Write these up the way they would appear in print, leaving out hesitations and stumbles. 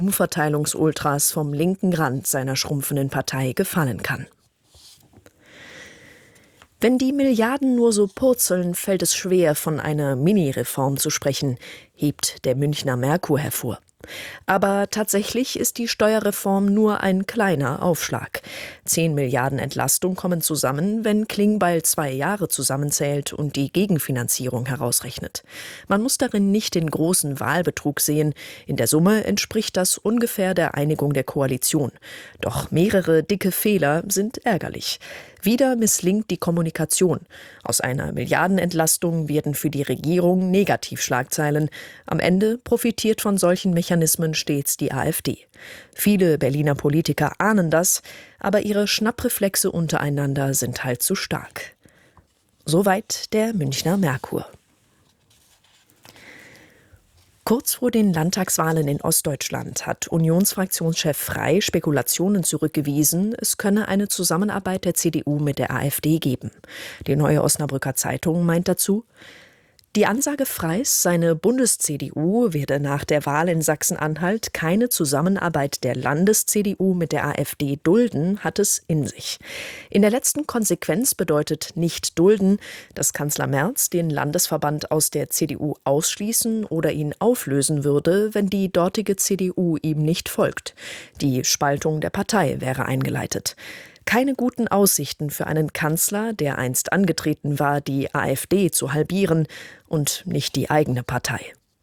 Umverteilungsultras vom linken Rand seiner schrumpfenden Partei gefallen kann. Wenn die Milliarden nur so purzeln, fällt es schwer, von einer Mini-Reform zu sprechen, hebt der Münchner Merkur hervor. Aber tatsächlich ist die Steuerreform nur ein kleiner Aufschlag. 10 Milliarden Entlastung kommen zusammen, wenn Klingbeil 2 Jahre zusammenzählt und die Gegenfinanzierung herausrechnet. Man muss darin nicht den großen Wahlbetrug sehen. In der Summe entspricht das ungefähr der Einigung der Koalition. Doch mehrere dicke Fehler sind ärgerlich. Wieder misslingt die Kommunikation. Aus einer Milliardenentlastung werden für die Regierung Negativschlagzeilen. Am Ende profitiert von solchen Mechanismen stets die AfD. Viele Berliner Politiker ahnen das, aber ihre Schnappreflexe untereinander sind halt zu stark. Soweit der Münchner Merkur. Kurz vor den Landtagswahlen in Ostdeutschland hat Unionsfraktionschef Frey Spekulationen zurückgewiesen, es könne eine Zusammenarbeit der CDU mit der AfD geben. Die Neue Osnabrücker Zeitung meint dazu: Die Ansage Freys, seine Bundes-CDU werde nach der Wahl in Sachsen-Anhalt keine Zusammenarbeit der Landes-CDU mit der AfD dulden, hat es in sich. In der letzten Konsequenz bedeutet nicht dulden, dass Kanzler Merz den Landesverband aus der CDU ausschließen oder ihn auflösen würde, wenn die dortige CDU ihm nicht folgt. Die Spaltung der Partei wäre eingeleitet. Keine guten Aussichten für einen Kanzler, der einst angetreten war, die AfD zu halbieren und nicht die eigene Partei.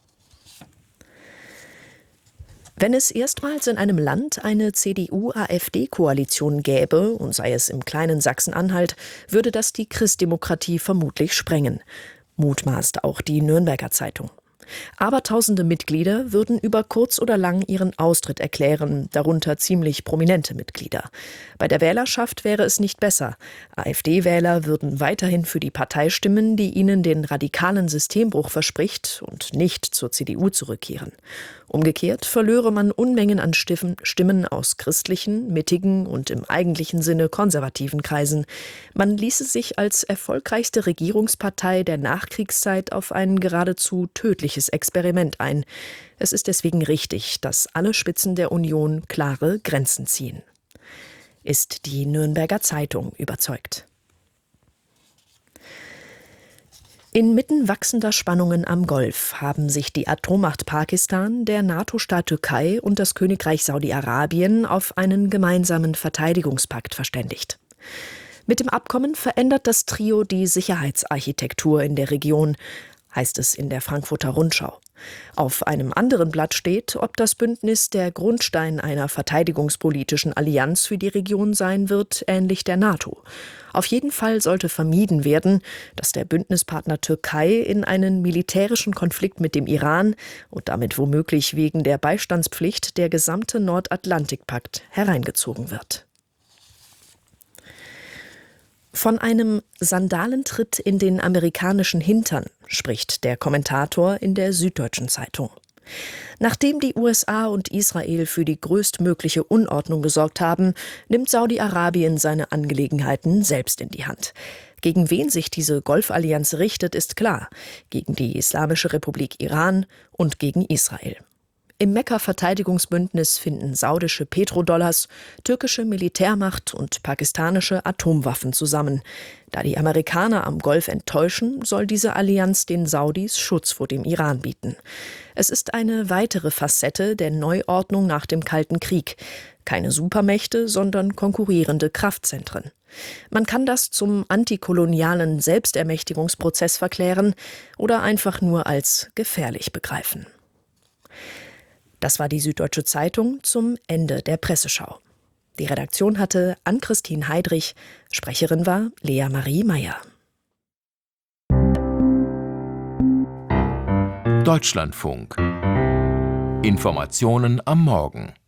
Wenn es erstmals in einem Land eine CDU-AfD-Koalition gäbe, und sei es im kleinen Sachsen-Anhalt, würde das die Christdemokratie vermutlich sprengen, mutmaßt auch die Nürnberger Zeitung. Abertausende Mitglieder würden über kurz oder lang ihren Austritt erklären, darunter ziemlich prominente Mitglieder. Bei der Wählerschaft wäre es nicht besser. AfD-Wähler würden weiterhin für die Partei stimmen, die ihnen den radikalen Systembruch verspricht und nicht zur CDU zurückkehren. Umgekehrt verlöre man Unmengen an Stimmen aus christlichen, mittigen und im eigentlichen Sinne konservativen Kreisen. Man ließe sich als erfolgreichste Regierungspartei der Nachkriegszeit auf ein geradezu tödliches Experiment ein. Es ist deswegen richtig, dass alle Spitzen der Union klare Grenzen ziehen. Ist die Nürnberger Zeitung überzeugt. Inmitten wachsender Spannungen am Golf haben sich die Atommacht Pakistan, der NATO-Staat Türkei und das Königreich Saudi-Arabien auf einen gemeinsamen Verteidigungspakt verständigt. Mit dem Abkommen verändert das Trio die Sicherheitsarchitektur in der Region, heißt es in der Frankfurter Rundschau. Auf einem anderen Blatt steht, ob das Bündnis der Grundstein einer verteidigungspolitischen Allianz für die Region sein wird, ähnlich der NATO. Auf jeden Fall sollte vermieden werden, dass der Bündnispartner Türkei in einen militärischen Konflikt mit dem Iran und damit womöglich wegen der Beistandspflicht der gesamte Nordatlantikpakt hereingezogen wird. Von einem Sandalentritt in den amerikanischen Hintern spricht der Kommentator in der Süddeutschen Zeitung. Nachdem die USA und Israel für die größtmögliche Unordnung gesorgt haben, nimmt Saudi-Arabien seine Angelegenheiten selbst in die Hand. Gegen wen sich diese Golfallianz richtet, ist klar: gegen die Islamische Republik Iran und gegen Israel. Im Mekka-Verteidigungsbündnis finden saudische Petrodollars, türkische Militärmacht und pakistanische Atomwaffen zusammen. Da die Amerikaner am Golf enttäuschen, soll diese Allianz den Saudis Schutz vor dem Iran bieten. Es ist eine weitere Facette der Neuordnung nach dem Kalten Krieg. Keine Supermächte, sondern konkurrierende Kraftzentren. Man kann das zum antikolonialen Selbstermächtigungsprozess verklären oder einfach nur als gefährlich begreifen. Das war die Süddeutsche Zeitung zum Ende der Presseschau. Die Redaktion hatte Ann-Christine Heidrich, Sprecherin war Lea Marie Meyer. Deutschlandfunk. Informationen am Morgen.